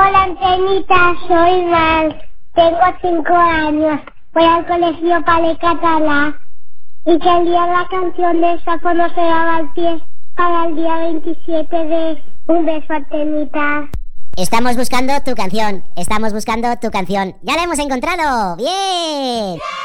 Hola, Antenita, soy Val. Tengo 5 años. Voy al colegio Palais Català. Y quería la canción de Sapo no se daba el pie para el día 27 de Un beso, Antenita. Estamos buscando tu canción. Ya la hemos encontrado. ¡Bien!